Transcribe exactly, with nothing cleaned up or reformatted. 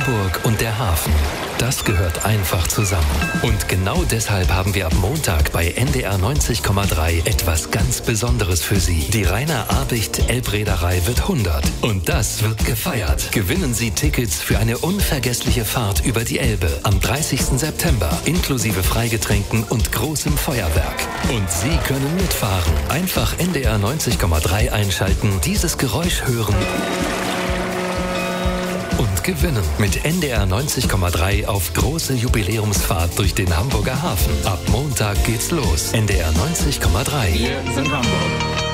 Hamburg und der Hafen. Das gehört einfach zusammen. Und genau deshalb haben wir ab Montag bei N D R neunzig Komma drei etwas ganz Besonderes für Sie. Die Rainer Abicht Elbreederei wird hundert. Und das wird gefeiert. Gewinnen Sie Tickets für eine unvergessliche Fahrt über die Elbe am dreißigsten September, inklusive Freigetränken und großem Feuerwerk. Und Sie können mitfahren. Einfach N D R neunzig Komma drei einschalten, dieses Geräusch hören und gewinnen. Mit N D R neunzig Komma drei auf große Jubiläumsfahrt durch den Hamburger Hafen. Ab Montag geht's los. N D R neunzig Komma drei. Wir sind Hamburg.